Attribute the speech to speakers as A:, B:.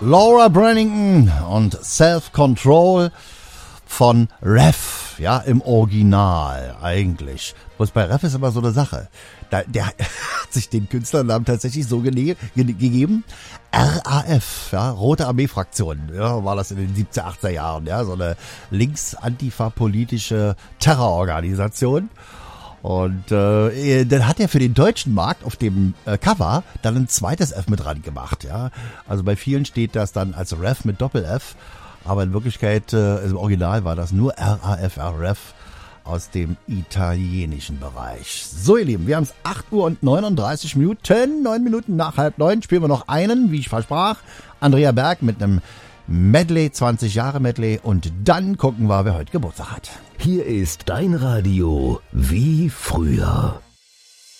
A: Laura Brannington und Self-Control von Ref, ja, im Original eigentlich. Bloß bei Ref ist immer so eine Sache. Der hat sich den Künstlernamen tatsächlich so gegeben. RAF, ja, Rote Armee-Fraktion, ja, war das in den 70er, 80er Jahren, ja, so eine links-antifa-politische Terrororganisation. Und dann hat er für den deutschen Markt auf dem Cover dann ein zweites F mit dran gemacht, ja. Also bei vielen steht das dann als Ref mit Doppel-F, aber in Wirklichkeit, im Original war das nur RAF, Ref aus dem italienischen Bereich. So ihr Lieben, wir haben es 8:39 Minuten, 9 Minuten nach 8:30, spielen wir noch einen, wie ich versprach, Andrea Berg mit einem Medley, 20 Jahre Medley und dann gucken wir, wer heute Geburtstag hat.
B: Hier ist dein Radio wie früher.